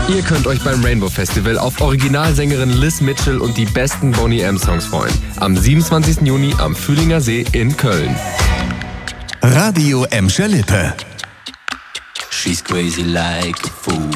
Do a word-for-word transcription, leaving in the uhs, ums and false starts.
Ihr könnt euch beim Rainbow Festival auf Originalsängerin Liz Mitchell und die besten Boney M. Songs freuen. Am siebenundzwanzigsten Juni am Fühlinger See in Köln. Radio Emscher Lippe. She's crazy like a fool.